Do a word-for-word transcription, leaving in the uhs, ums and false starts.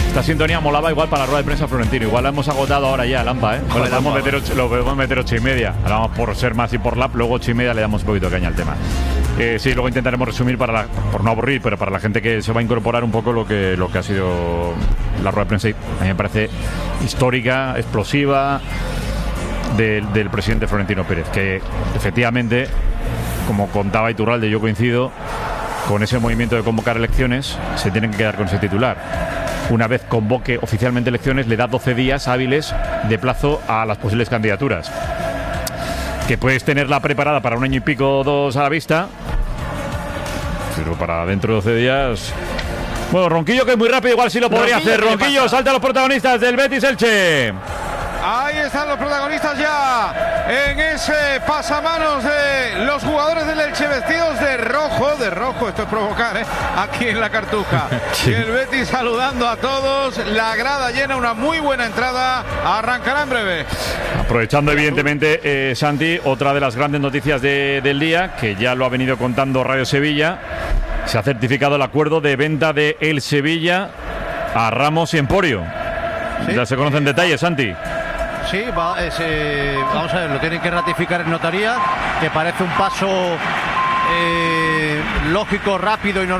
Esta sintonía molaba igual para la rueda de prensa Florentino. Igual la hemos agotado ahora ya, Lampa, ¿eh? Lo podemos meter, ocho, lo podemos meter ocho y media. Ahora vamos por ser más y por lap. Luego ocho y media le damos un poquito de caña al tema. Eh, sí, luego intentaremos resumir para la, por no aburrir, pero para la gente que se va a incorporar un poco lo que, lo que ha sido la rueda de prensa. A mí me parece histórica, explosiva, del, del presidente Florentino Pérez, que efectivamente, como contaba Iturralde, yo coincido con ese movimiento de convocar elecciones, se tienen que quedar con ese titular. Una vez convoque oficialmente elecciones, le da doce días hábiles de plazo a las posibles candidaturas. Que puedes tenerla preparada para un año y pico o dos a la vista, pero para dentro de doce días... Bueno, Ronquillo, que es muy rápido, igual sí lo podría Ronquillo, hacer. Ronquillo, salta a los protagonistas del Betis Elche. Ahí están los protagonistas ya en ese pasamanos de los jugadores del Elche vestidos de rojo, de rojo, esto es provocar, ¿eh? Aquí en la Cartuja. Sí. Y el Betis saludando a todos, la grada llena, una muy buena entrada, arrancará en breve. Aprovechando evidentemente, eh, Santi, otra de las grandes noticias de, del día, que ya lo ha venido contando Radio Sevilla, se ha certificado el acuerdo de venta de El Sevilla a Ramos y Emporio. ¿Sí? Ya se conocen detalles, Santi. Sí, va, es, eh, vamos a ver, lo tienen que ratificar en notaría, que parece un paso eh, lógico, rápido y normal.